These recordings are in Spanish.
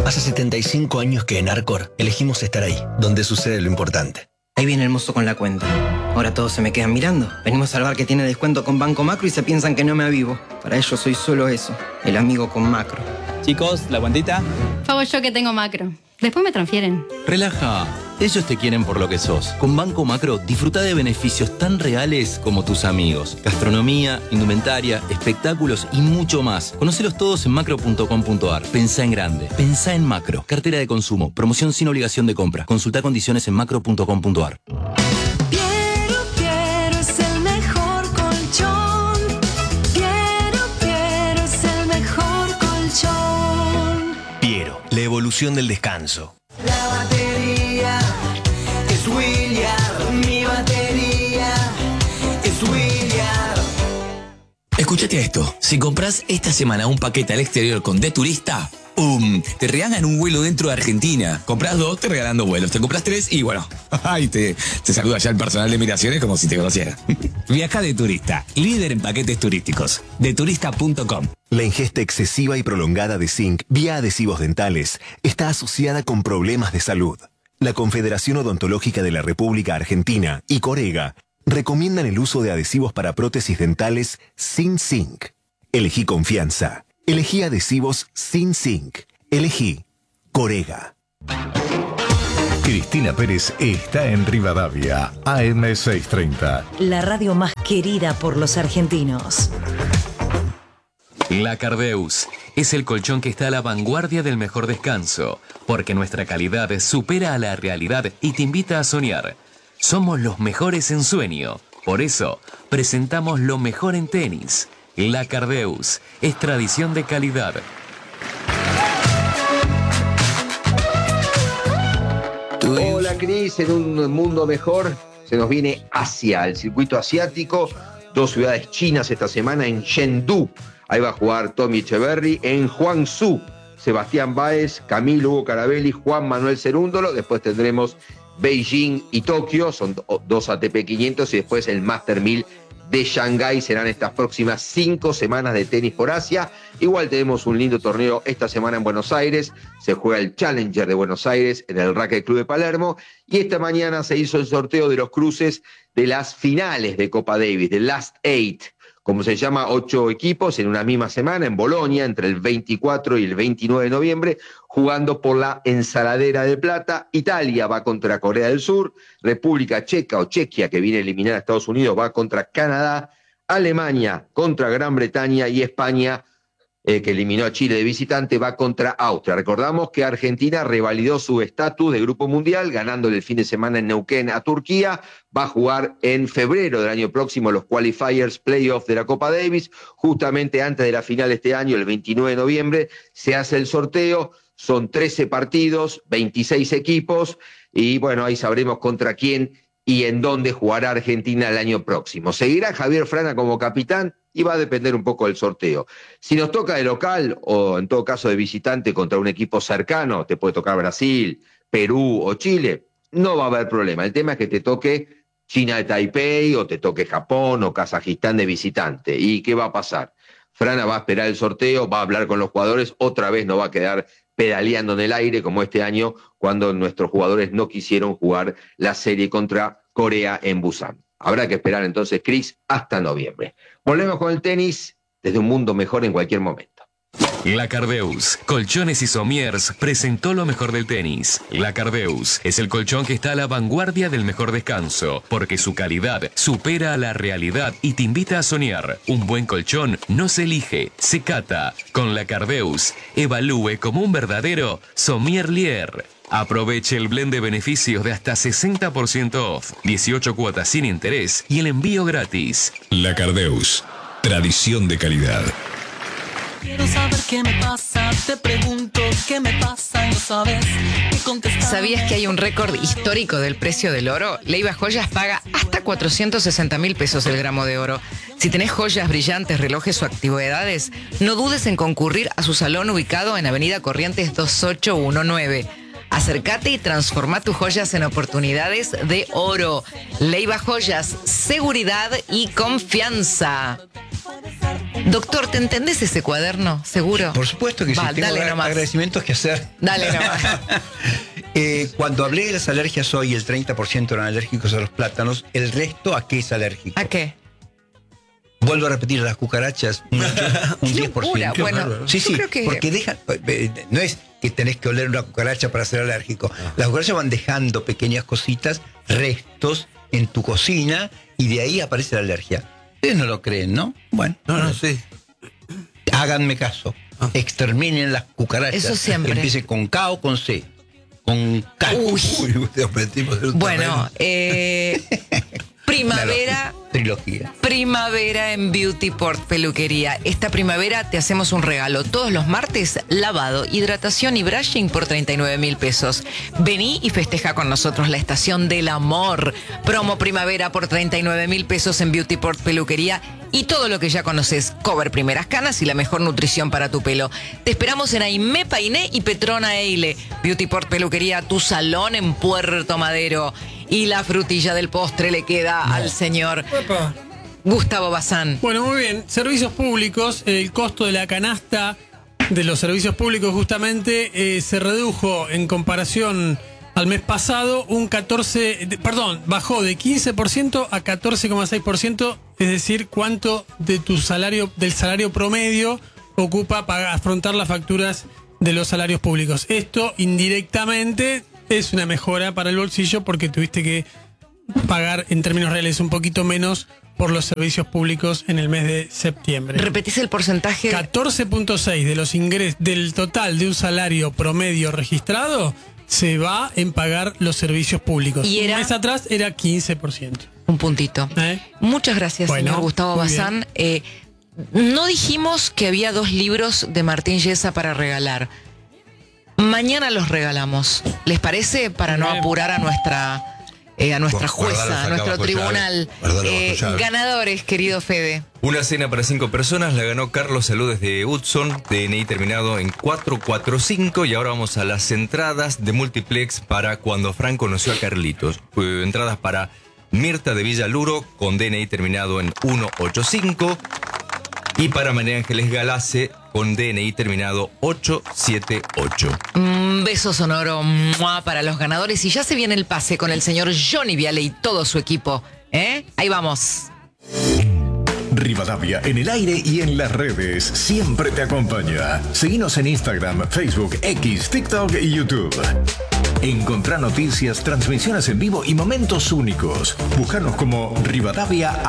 Hace 75 años que en Arcor elegimos estar ahí, donde sucede lo importante. Ahí viene el mozo con la cuenta. Ahora todos se me quedan mirando. Venimos al bar que tiene descuento con Banco Macro y se piensan que no me avivo. Para ellos soy solo eso, el amigo con Macro. Chicos, ¿la cuentita? Pago yo que tengo Macro. Después me transfieren. Relaja. Ellos te quieren por lo que sos. Con Banco Macro, disfruta de beneficios tan reales como tus amigos. Gastronomía, indumentaria, espectáculos y mucho más. Conocelos todos en macro.com.ar. Pensá en grande. Pensá en Macro. Cartera de consumo. Promoción sin obligación de compra. Consulta condiciones en macro.com.ar. Piero es el mejor colchón. Piero es el mejor colchón. Piero, la evolución del descanso. La batería es Williard, mi batería es Williard. Escúchate esto, si compras esta semana un paquete al exterior con De Turista, ¡pum! Te regalan un vuelo dentro de Argentina. Compras 2, te regalan 2 vuelos. Te compras 3 y bueno, ay, te saluda ya el personal de migraciones como si te conociera. Viaja De Turista, líder en paquetes turísticos. Deturista.com. La ingesta excesiva y prolongada de zinc vía adhesivos dentales está asociada con problemas de salud. La Confederación Odontológica de la República Argentina y Corega recomiendan el uso de adhesivos para prótesis dentales sin zinc. Elegí confianza. Elegí adhesivos sin zinc. Elegí Corega. Cristina Pérez está en Rivadavia, AM630. La radio más querida por los argentinos. La Cardeus es el colchón que está a la vanguardia del mejor descanso, porque nuestra calidad supera a la realidad y te invita a soñar. Somos los mejores en sueño, por eso presentamos lo mejor en tenis. La Cardeus es tradición de calidad. Hola Cris, en un mundo mejor se nos viene Asia, el circuito asiático, 2 ciudades chinas esta semana en Chengdu. Ahí va a jugar Tommy Echeverry. En Guangzhou, Sebastián Báez, Camilo Hugo Carabelli, Juan Manuel Cerúndolo. Después tendremos Beijing y Tokio, son 2 ATP 500 y después el Master 1000 de Shanghái. Serán estas próximas 5 semanas de tenis por Asia. Igual tenemos un lindo torneo esta semana en Buenos Aires. Se juega el Challenger de Buenos Aires en el Racket Club de Palermo. Y esta mañana se hizo el sorteo de los cruces de las finales de Copa Davis, de Last Eight, como se llama, 8 equipos en una misma semana en Bolonia, entre el 24 y el 29 de noviembre, jugando por la ensaladera de plata. Italia va contra Corea del Sur, República Checa o Chequia, que viene a eliminar a Estados Unidos, va contra Canadá, Alemania contra Gran Bretaña y España, que eliminó a Chile de visitante, va contra Austria. Recordamos que Argentina revalidó su estatus de Grupo Mundial, ganándole el fin de semana en Neuquén a Turquía. Va a jugar en febrero del año próximo los qualifiers playoff de la Copa Davis. Justamente antes de la final de este año, el 29 de noviembre, se hace el sorteo. Son 13 partidos, 26 equipos, y bueno, ahí sabremos contra quién y en dónde jugará Argentina el año próximo. ¿Seguirá Javier Frana como capitán? Y va a depender un poco del sorteo. Si nos toca de local, o en todo caso de visitante contra un equipo cercano, te puede tocar Brasil, Perú o Chile, no va a haber problema. El tema es que te toque China de Taipei, o te toque Japón o Kazajistán de visitante. ¿Y qué va a pasar? Frana va a esperar el sorteo, va a hablar con los jugadores, otra vez no va a quedar pedaleando en el aire como este año, cuando nuestros jugadores no quisieron jugar la serie contra Corea en Busan. Habrá que esperar entonces, Cris, hasta noviembre. Volvemos con el tenis desde un mundo mejor en cualquier momento. La Cardeus, Colchones y Somiers, presentó lo mejor del tenis. La Cardeus es el colchón que está a la vanguardia del mejor descanso, porque su calidad supera a la realidad y te invita a soñar. Un buen colchón no se elige, se cata. Con La Cardeus, evalúe como un verdadero sommelier. Aproveche el blend de beneficios de hasta 60% off, 18 cuotas sin interés y el envío gratis. La Cardeus, tradición de calidad. Quiero saber qué me pasa, te pregunto qué me pasa y no sabes qué contestar. ¿Sabías que hay un récord histórico del precio del oro? Leiva Joyas paga hasta 460.000 pesos el gramo de oro. Si tenés joyas, brillantes, relojes o antigüedades, no dudes en concurrir a su salón ubicado en Avenida Corrientes 2819. Acércate y transforma tus joyas en oportunidades de oro. Leiva Joyas, seguridad y confianza. Puede ser Doctor, ¿te entendés ese cuaderno? ¿Seguro? Por supuesto que sí. Tengo agradecimientos que hacer. Dale nomás. Cuando hablé de las alergias hoy, el 30% eran alérgicos a los plátanos. ¿El resto a qué es alérgico? ¿A qué? Vuelvo a repetir, las cucarachas, un 10%. Bueno, sí, creo que... porque dejan, no es que tenés que oler una cucaracha para ser alérgico. Las cucarachas van dejando pequeñas cositas, restos en tu cocina, y de ahí aparece la alergia. Ustedes no lo creen, ¿no? Bueno, no sé. Háganme caso. Exterminen las cucarachas. Eso siempre. Que empiece con K o con C. Con K. Bueno, primavera. Trilogía. Primavera en Beautyport Peluquería. Esta primavera te hacemos un regalo. Todos los martes, lavado, hidratación y brushing por 39.000 pesos. Vení y festeja con nosotros la estación del amor. Promo primavera por 39.000 pesos en Beautyport Peluquería. Y todo lo que ya conoces. Cover primeras canas y la mejor nutrición para tu pelo. Te esperamos en Aimé Painé y Petrona Eile. Beautyport Peluquería, tu salón en Puerto Madero. Y la frutilla del postre le queda al señor Gustavo Bazán. Bueno, muy bien. Servicios públicos, el costo de la canasta de los servicios públicos justamente se redujo en comparación al mes pasado bajó de 15% a 14,6%, es decir, cuánto de del salario promedio ocupa para afrontar las facturas de los salarios públicos. Esto indirectamente es una mejora para el bolsillo porque tuviste que pagar en términos reales un poquito menos por los servicios públicos en el mes de septiembre. ¿Repetís el porcentaje? 14.6 de los ingresos del total de un salario promedio registrado se va en pagar los servicios públicos. Y un mes atrás era 15%. Un puntito. Muchas gracias, señor Gustavo Bazán. No dijimos que había 2 libros de Martín Yesa para regalar. Mañana los regalamos. ¿Les parece? Para no apurar a nuestra jueza, a nuestro tribunal. Ganadores, querido Fede. Una cena para 5 personas la ganó Carlos Salud desde Hudson, DNI terminado en 445. Y ahora vamos a las entradas de multiplex para Cuando Frank conoció a Carlitos. Entradas para Mirta de Villaluro con DNI terminado en 185. Y para María Ángeles Galace con DNI terminado 878. Beso sonoro para los ganadores. Y ya se viene el pase con el señor Johnny Viale y todo su equipo. Ahí vamos. Rivadavia en el aire y en las redes siempre te acompaña. Seguinos en Instagram, Facebook, X, TikTok y YouTube. Encontrá noticias, transmisiones en vivo y momentos únicos. Búscanos como Rivadavia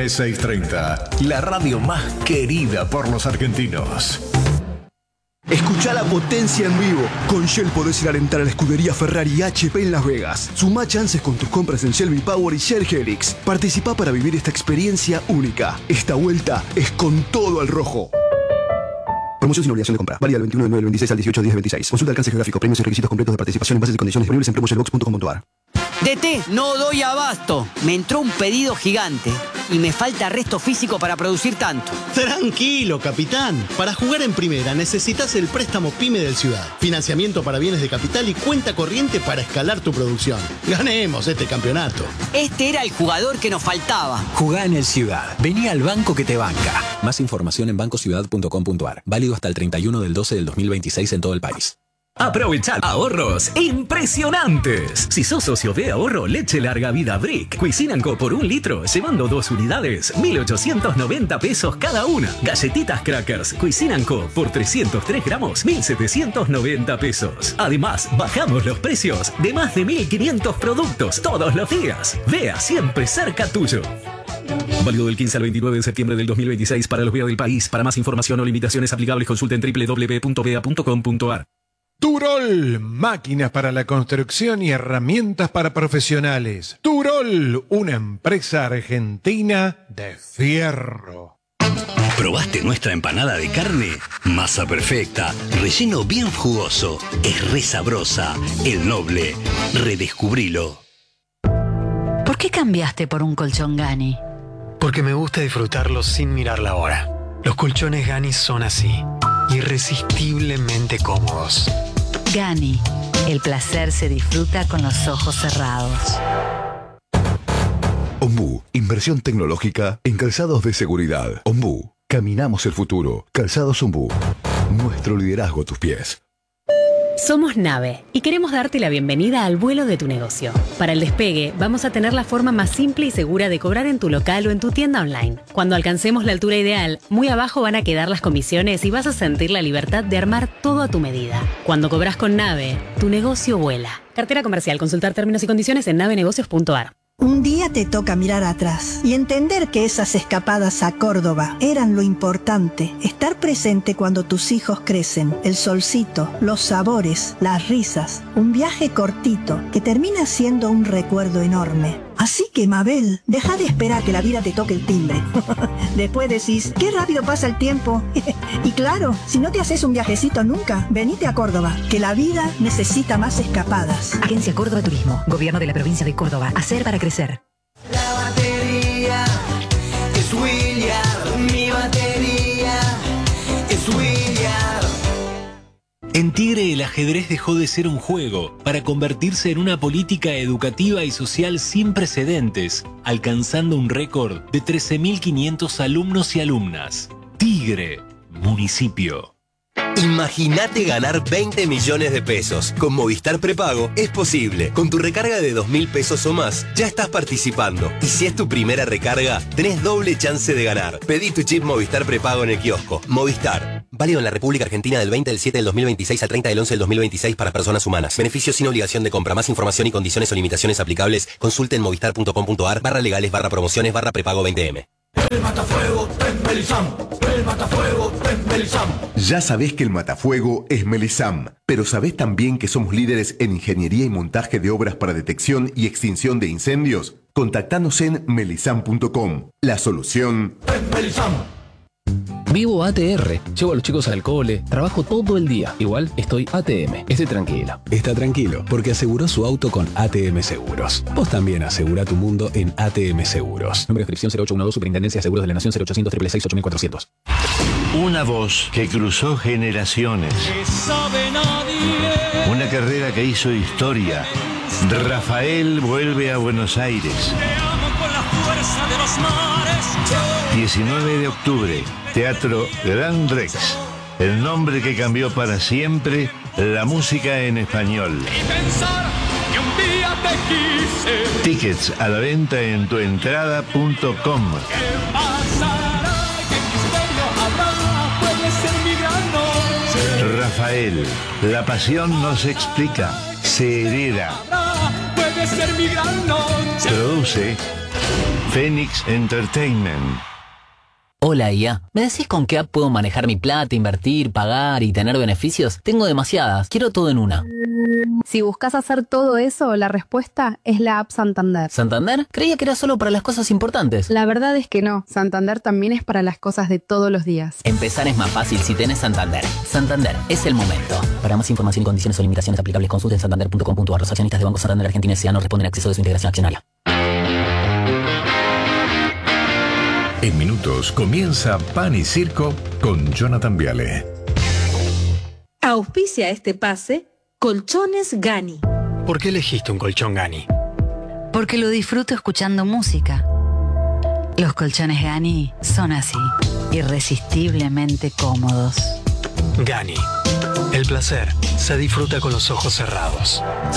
AM630, la radio más querida por los argentinos. Escuchá la potencia en vivo. Con Shell podés ir a alentar a la escudería Ferrari HP en Las Vegas. Sumá chances con tus compras en Shell V-Power y Shell Helix. Participá para vivir esta experiencia única. Esta vuelta es con todo al rojo. Promoción sin obligación de compra. Válida del 21 de 9 del 26 al 18 de 10 del 26. Consulta alcance geográfico, premios y requisitos completos de participación en bases y condiciones disponibles en promoshellbox.com.ar. DT, no doy abasto. Me entró un pedido gigante y me falta resto físico para producir tanto. Tranquilo, capitán. Para jugar en primera necesitas el préstamo PYME del Ciudad. Financiamiento para bienes de capital y cuenta corriente para escalar tu producción. Ganemos este campeonato. Este era el jugador que nos faltaba. Jugá en el Ciudad. Vení al banco que te banca. Más información en bancociudad.com.ar. Válido hasta el 31 del 12 del 2026 en todo el país. Aprovecha ahorros impresionantes. Si sos socio de ahorro, leche larga vida Brick, Cuisinanco por 1 litro, llevando 2 unidades, 1.890 pesos cada una. Galletitas Crackers, Cuisinanco por 303 gramos, 1.790 pesos. Además, bajamos los precios de más de 1.500 productos todos los días. Vea siempre cerca tuyo. Válido del 15 al 29 de septiembre del 2026 para los VEA del país. Para más información o limitaciones aplicables, consulten www.vea.com.ar. Turol, máquinas para la construcción y herramientas para profesionales. Turol, una empresa argentina de fierro. ¿Probaste nuestra empanada de carne? Masa perfecta, relleno bien jugoso, es re sabrosa, el Noble. Redescubrilo. ¿Por qué cambiaste por un colchón Gani? Porque me gusta disfrutarlo sin mirar la hora. Los colchones Gani son así, irresistiblemente cómodos. Gani, el placer se disfruta con los ojos cerrados. Ombú, inversión tecnológica en calzados de seguridad. Ombú, Caminamos el futuro. Calzado Zumbú. Nuestro liderazgo a tus pies. Somos Nave y queremos darte la bienvenida al vuelo de tu negocio. Para el despegue, vamos a tener la forma más simple y segura de cobrar en tu local o en tu tienda online. Cuando alcancemos la altura ideal, muy abajo van a quedar las comisiones y vas a sentir la libertad de armar todo a tu medida. Cuando cobras con Nave, tu negocio vuela. Cartera comercial. Consultar términos y condiciones en navenegocios.ar. Un día te toca mirar atrás y entender que esas escapadas a Córdoba eran lo importante. Estar presente cuando tus hijos crecen, el solcito, los sabores, las risas. Un viaje cortito que termina siendo un recuerdo enorme. Así que, Mabel, deja de esperar que la vida te toque el timbre. Después decís, qué rápido pasa el tiempo. Y claro, si no te haces un viajecito nunca, venite a Córdoba, que la vida necesita más escapadas. Agencia Córdoba Turismo, Gobierno de la Provincia de Córdoba. Hacer para crecer. La batería es William, mi batería es William. En Tigre el ajedrez dejó de ser un juego para convertirse en una política educativa y social sin precedentes, alcanzando un récord de 13.500 alumnos y alumnas. Tigre, municipio. Imagínate ganar 20 millones de pesos. Con Movistar Prepago es posible. Con tu recarga de 2.000 pesos o más, ya estás participando. Y si es tu primera recarga, tenés doble chance de ganar. Pedí tu chip Movistar Prepago en el kiosco. Movistar. Válido en la República Argentina del 20 del 7 del 2026 al 30 del 11 del 2026 para personas humanas. Beneficios sin obligación de compra. Más información y condiciones o limitaciones aplicables. Consulte en movistar.com.ar/legales/prepago 20M. El matafuego es Melisam. El matafuego es Melisam. Ya sabés que el matafuego es Melisam, pero sabés también que somos líderes en ingeniería y montaje de obras para detección y extinción de incendios. Contactanos en melisam.com. La solución es Melisam. Vivo ATR, llevo a los chicos al cole, trabajo todo el día. Igual estoy ATM, estoy tranquilo. Está tranquilo, porque aseguró su auto con ATM Seguros. Vos también asegura tu mundo en ATM Seguros. Número de inscripción 0812, Superintendencia de Seguros de la Nación 0800 666 8400. Una voz que cruzó generaciones. Una carrera que hizo historia. Rafael vuelve a Buenos Aires. 19 de octubre, Teatro Gran Rex. El nombre que cambió para siempre la música en español. Tickets a la venta en tuentrada.com. Rafael, la pasión no se explica, se hereda. Produce Phoenix Entertainment. Hola IA, ¿me decís con qué app puedo manejar mi plata, invertir, pagar y tener beneficios? Tengo demasiadas, quiero todo en una. Si buscas hacer todo eso, la respuesta es la app Santander. ¿Santander? Creía que era solo para las cosas importantes. La verdad es que no, Santander también es para las cosas de todos los días. Empezar es más fácil si tenés Santander. Santander, es el momento. Para más información y condiciones o limitaciones aplicables, consulten santander.com.ar. Los accionistas de Banco Santander Argentina S.A. no responden a acceso de su integración accionaria. En minutos comienza Pan y Circo con Jonathan Viale. Auspicia este pase Colchones Gani. ¿Por qué elegiste un colchón Gani? Porque lo disfruto escuchando música. Los colchones Gani son así, irresistiblemente cómodos. Gani. El placer se disfruta con los ojos cerrados.